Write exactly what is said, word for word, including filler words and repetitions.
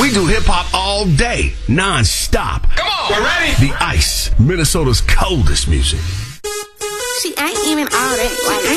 We do hip-hop all day, non-stop. Come on, we're ready. The Ice, Minnesota's coldest music. She ain't even all that. Like,